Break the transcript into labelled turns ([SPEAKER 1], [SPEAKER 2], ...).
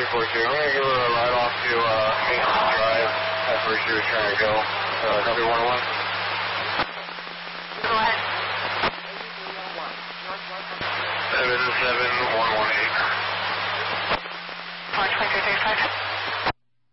[SPEAKER 1] 342. I'm going to give her a ride off to Maintenance Drive. That's where she was trying to go. Copy 101.
[SPEAKER 2] Go ahead.
[SPEAKER 1] 77118.
[SPEAKER 2] 42335.